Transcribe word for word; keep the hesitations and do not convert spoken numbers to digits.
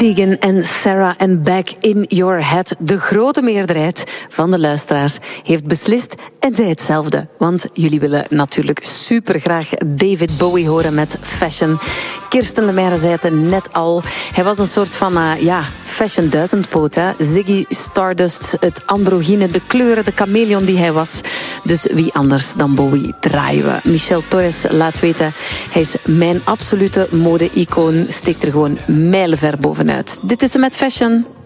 Tegan en Sarah en Back in Your Head. De grote meerderheid van de luisteraars heeft beslist en zij hetzelfde. Want jullie willen natuurlijk supergraag David Bowie horen met Fashion. Kirsten Lemaire zei het net al. Hij was een soort van uh, ja, fashion duizendpoot. Hè? Ziggy Stardust, het androgyne, de kleuren, de chameleon die hij was. Dus wie anders dan Bowie draaien we. Michel Torres laat weten, hij is mijn absolute mode-icoon. Steekt er gewoon mijlenver bovenuit. Dit is hem met Fashion.